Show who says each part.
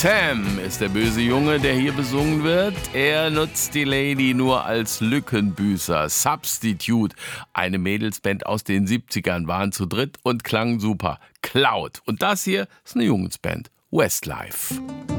Speaker 1: Sam ist der böse Junge, der hier besungen wird. Er nutzt die Lady nur als Lückenbüßer. Substitute, eine Mädelsband aus den 70ern, waren zu dritt und klangen super. Cloud. Und das hier ist eine Jungsband. Westlife.